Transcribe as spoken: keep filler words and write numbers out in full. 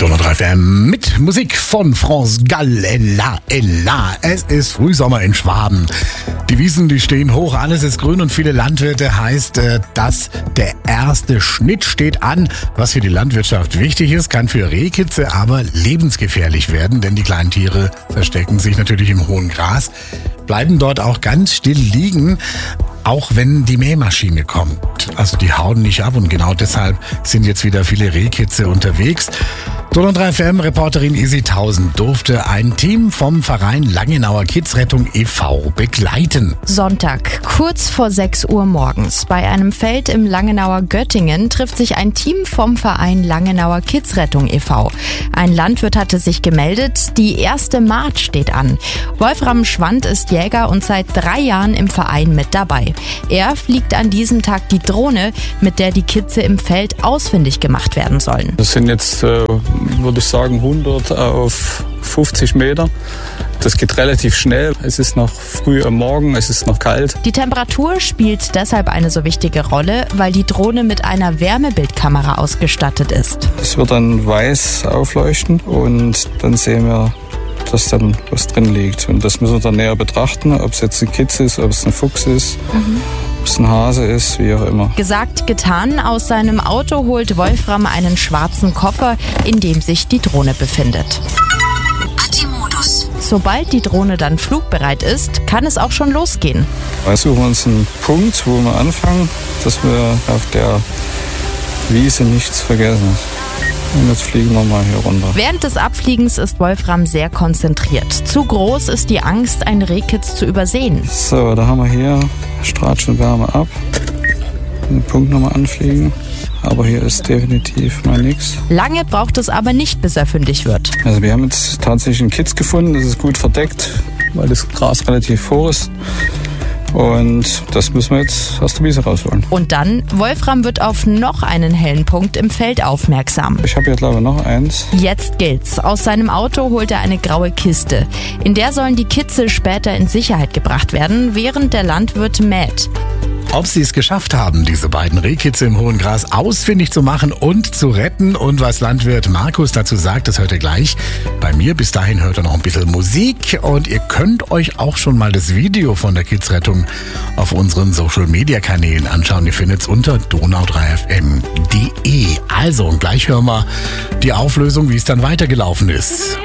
Donau drei F M mit Musik von France Gall. Ella, Ella. Es ist Frühsommer in Schwaben. Die Wiesen, die stehen hoch, alles ist grün und viele Landwirte heißt, dass der erste Schnitt steht an. Was für die Landwirtschaft wichtig ist, kann für Rehkitze aber lebensgefährlich werden, denn die kleinen Tiere verstecken sich natürlich im hohen Gras, bleiben dort auch ganz still liegen, auch wenn die Mähmaschine kommt. Also die hauen nicht ab und genau deshalb sind jetzt wieder viele Rehkitze unterwegs. Donau drei F M-Reporterin Isi Tausend durfte ein Team vom Verein Langenauer Kidsrettung e V begleiten. Sonntag, kurz vor sechs Uhr morgens, bei einem Feld im Langenauer Göttingen trifft sich ein Team vom Verein Langenauer Kidsrettung e V. Ein Landwirt hatte sich gemeldet, die erste Mahd steht an. Wolfram Schwand ist Jäger und seit drei Jahren im Verein mit dabei. Er fliegt an diesem Tag die Drohne, mit der die Kitze im Feld ausfindig gemacht werden sollen. Das sind jetzt, äh, würde ich sagen, hundert auf fünfzig Meter. Das geht relativ schnell. Es ist noch früh am Morgen, es ist noch kalt. Die Temperatur spielt deshalb eine so wichtige Rolle, weil die Drohne mit einer Wärmebildkamera ausgestattet ist. Es wird dann weiß aufleuchten und dann sehen wir, dass dann was drin liegt. Und das müssen wir dann näher betrachten, ob es jetzt eine Kitze ist, ob es ein Fuchs ist, mhm. ob es ein Hase ist, wie auch immer. Gesagt, getan. Aus seinem Auto holt Wolfram einen schwarzen Koffer, in dem sich die Drohne befindet. Atemodus. Sobald die Drohne dann flugbereit ist, kann es auch schon losgehen. Wir suchen uns einen Punkt, wo wir anfangen, dass wir auf der Wiese nichts vergessen. Und jetzt fliegen wir mal hier runter. Während des Abfliegens ist Wolfram sehr konzentriert. Zu groß ist die Angst, einen Rehkitz zu übersehen. So, da haben wir hier, strahlt schon Wärme ab. Den Punkt nochmal anfliegen. Aber hier ist definitiv mal nichts. Lange braucht es aber nicht, bis er fündig wird. Also wir haben jetzt tatsächlich einen Kitz gefunden. Das ist gut verdeckt, weil das Gras relativ hoch ist. Und das müssen wir jetzt aus der Wiese rausholen. Und dann, Wolfram wird auf noch einen hellen Punkt im Feld aufmerksam. Ich habe hier, glaube ich, noch eins. Jetzt gilt's. Aus seinem Auto holt er eine graue Kiste. In der sollen die Kitze später in Sicherheit gebracht werden, während der Landwirt mäht. Ob sie es geschafft haben, diese beiden Rehkitze im hohen Gras ausfindig zu machen und zu retten und was Landwirt Markus dazu sagt, das hört ihr gleich bei mir. Bis dahin hört ihr noch ein bisschen Musik und ihr könnt euch auch schon mal das Video von der Kidsrettung auf unseren Social-Media-Kanälen anschauen. Ihr findet es unter donau drei f m punkt d e. Also, und gleich hören wir die Auflösung, wie es dann weitergelaufen ist.